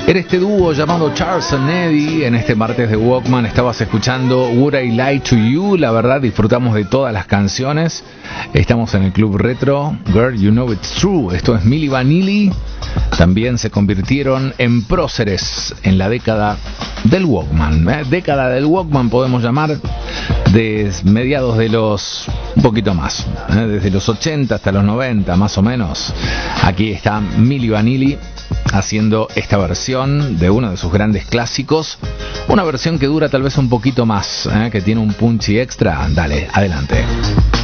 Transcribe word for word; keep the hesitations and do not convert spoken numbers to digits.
Era este dúo llamado Charles and Eddie. En este martes de Walkman estabas escuchando Would I Lie to You. La verdad, disfrutamos de todas las canciones. Estamos en el Club Retro. Girl, you know it's true. Esto es Milli Vanilli. También se convirtieron en próceres en la década del Walkman. ¿eh? Década del Walkman podemos llamar, de mediados de los... un poquito más, ¿eh? desde los ochenta hasta los noventa más o menos. Aquí está Milli Vanilli haciendo esta versión de uno de sus grandes clásicos. Una versión que dura tal vez un poquito más, ¿eh? que tiene un punchy extra. Dale, adelante.